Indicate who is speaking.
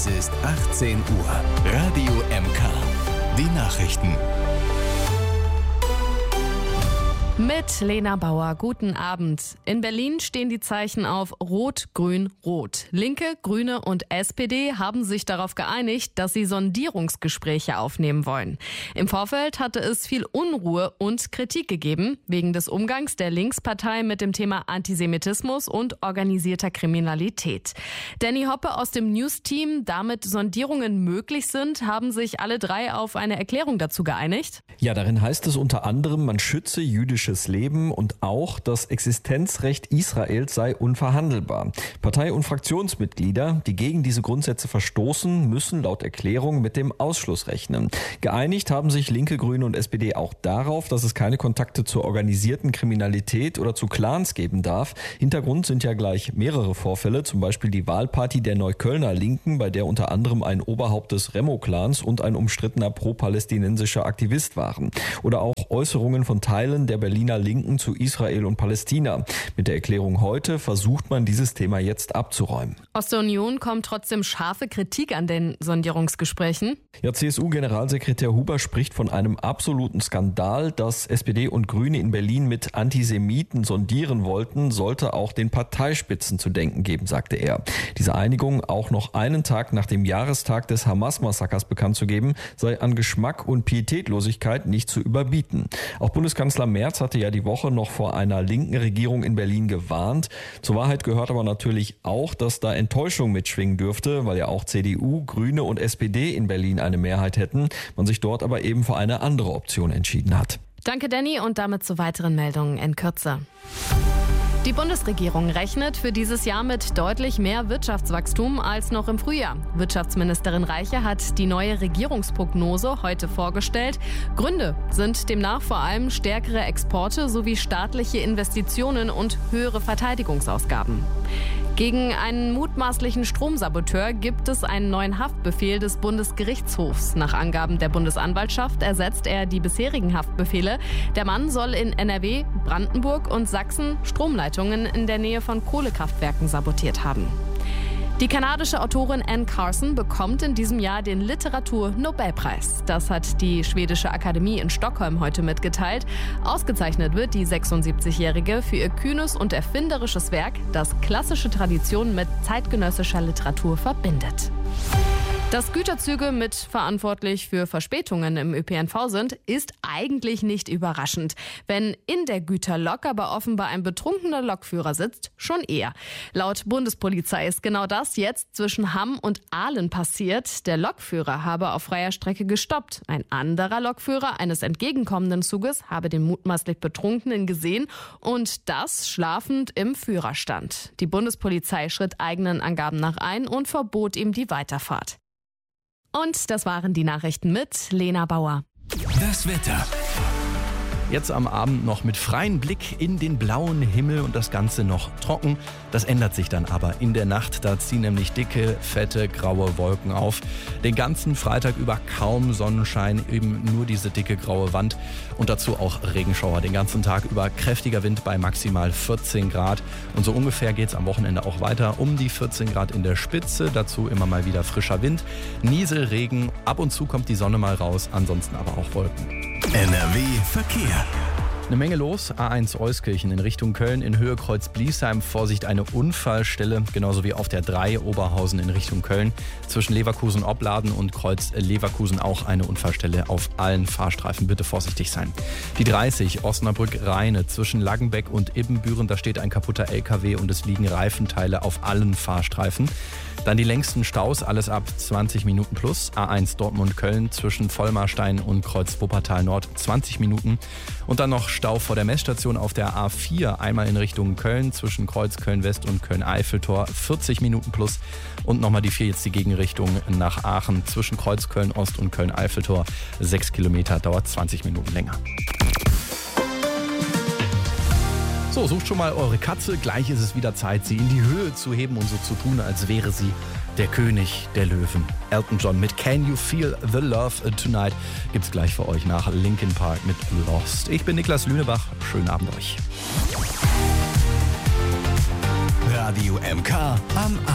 Speaker 1: Es ist 18 Uhr. Radio MK. Die Nachrichten.
Speaker 2: Mit Lena Bauer, guten Abend. In Berlin stehen die Zeichen auf Rot, Grün, Rot. Linke, Grüne und SPD haben sich darauf geeinigt, dass sie Sondierungsgespräche aufnehmen wollen. Im Vorfeld hatte es viel Unruhe und Kritik gegeben, wegen des Umgangs der Linkspartei mit dem Thema Antisemitismus und organisierter Kriminalität. Danny Hoppe aus dem News-Team, damit Sondierungen möglich sind, haben sich alle drei auf eine Erklärung dazu geeinigt.
Speaker 3: Ja, darin heißt es unter anderem, man schütze jüdisches Leben und auch das Existenzrecht Israels sei unverhandelbar. Partei- und Fraktionsmitglieder, die gegen diese Grundsätze verstoßen, müssen laut Erklärung mit dem Ausschluss rechnen. Geeinigt haben sich Linke, Grüne und SPD auch darauf, dass es keine Kontakte zur organisierten Kriminalität oder zu Clans geben darf. Hintergrund sind ja gleich mehrere Vorfälle, zum Beispiel die Wahlparty der Neuköllner Linken, bei der unter anderem ein Oberhaupt des Remo-Clans und ein umstrittener pro-palästinensischer Aktivist waren. Oder auch Äußerungen von Teilen der Berliner Linken zu Israel und Palästina. Mit der Erklärung heute versucht man, dieses Thema jetzt abzuräumen.
Speaker 2: Aus der Union kommt trotzdem scharfe Kritik an den Sondierungsgesprächen.
Speaker 3: Ja, CSU-Generalsekretär Huber spricht von einem absoluten Skandal, dass SPD und Grüne in Berlin mit Antisemiten sondieren wollten, sollte auch den Parteispitzen zu denken geben, sagte er. Diese Einigung, auch noch einen Tag nach dem Jahrestag des Hamas-Massakers bekannt zu geben, sei an Geschmack und Pietätlosigkeit nicht zu überbieten. Auch Bundeskanzler Merz hatte ja die Woche noch vor einer linken Regierung in Berlin gewarnt. Zur Wahrheit gehört aber natürlich auch, dass da Enttäuschung mitschwingen dürfte, weil ja auch CDU, Grüne und SPD in Berlin eine Mehrheit hätten, man sich dort aber eben für eine andere Option entschieden hat.
Speaker 2: Danke, Danny, und damit zu weiteren Meldungen in Kürze. Die Bundesregierung rechnet für dieses Jahr mit deutlich mehr Wirtschaftswachstum als noch im Frühjahr. Wirtschaftsministerin Reiche hat die neue Regierungsprognose heute vorgestellt. Gründe sind demnach vor allem stärkere Exporte sowie staatliche Investitionen und höhere Verteidigungsausgaben. Gegen einen mutmaßlichen Stromsaboteur gibt es einen neuen Haftbefehl des Bundesgerichtshofs. Nach Angaben der Bundesanwaltschaft ersetzt er die bisherigen Haftbefehle. Der Mann soll in NRW, Brandenburg und Sachsen Stromleitungen in der Nähe von Kohlekraftwerken sabotiert haben. Die kanadische Autorin Anne Carson bekommt in diesem Jahr den Literatur-Nobelpreis. Das hat die schwedische Akademie in Stockholm heute mitgeteilt. Ausgezeichnet wird die 76-Jährige für ihr kühnes und erfinderisches Werk, das klassische Traditionen mit zeitgenössischer Literatur verbindet. Dass Güterzüge mitverantwortlich für Verspätungen im ÖPNV sind, ist eigentlich nicht überraschend. Wenn in der Güterlok aber offenbar ein betrunkener Lokführer sitzt, schon eher. Laut Bundespolizei ist genau das jetzt zwischen Hamm und Aalen passiert. Der Lokführer habe auf freier Strecke gestoppt. Ein anderer Lokführer eines entgegenkommenden Zuges habe den mutmaßlich Betrunkenen gesehen und das schlafend im Führerstand. Die Bundespolizei schritt eigenen Angaben nach ein und verbot ihm die Weiterfahrt. Und das waren die Nachrichten mit Lena Bauer.
Speaker 1: Das Wetter.
Speaker 4: Jetzt am Abend noch mit freiem Blick in den blauen Himmel und das Ganze noch trocken. Das ändert sich dann aber in der Nacht. Da ziehen nämlich dicke, fette, graue Wolken auf. Den ganzen Freitag über kaum Sonnenschein, eben nur diese dicke graue Wand. Und dazu auch Regenschauer. Den ganzen Tag über kräftiger Wind bei maximal 14 Grad. Und so ungefähr geht es am Wochenende auch weiter. Um die 14 Grad in der Spitze. Dazu immer mal wieder frischer Wind. Nieselregen. Ab und zu kommt die Sonne mal raus. Ansonsten aber auch Wolken.
Speaker 1: NRW Verkehr.
Speaker 4: Eine Menge los. A1 Euskirchen in Richtung Köln in Höhe Kreuz-Bliesheim. Vorsicht, eine Unfallstelle. Genauso wie auf der 3 Oberhausen in Richtung Köln. Zwischen Leverkusen-Opladen und Kreuz-Leverkusen auch eine Unfallstelle auf allen Fahrstreifen. Bitte vorsichtig sein. Die 30 Osnabrück-Rheine zwischen Laggenbeck und Ibbenbüren. Da steht ein kaputter LKW und es liegen Reifenteile auf allen Fahrstreifen. Dann die längsten Staus, alles ab 20 Minuten plus. A1 Dortmund-Köln zwischen Vollmarstein und Kreuz-Wuppertal Nord 20 Minuten. Und dann noch Stau vor der Messstation auf der A4, einmal in Richtung Köln zwischen Kreuz Köln-West und Köln-Eiffeltor 40 Minuten plus. Und nochmal die 4 jetzt die Gegenrichtung nach Aachen zwischen Kreuz Köln-Ost und Köln-Eiffeltor 6 Kilometer, dauert 20 Minuten länger. So, sucht schon mal eure Katze. Gleich ist es wieder Zeit, sie in die Höhe zu heben und so zu tun, als wäre sie der König der Löwen. Elton John mit Can You Feel the Love Tonight gibt's gleich für euch nach Linkin Park mit Lost. Ich bin Niklas Lünebach. Schönen Abend euch.
Speaker 1: Radio MK am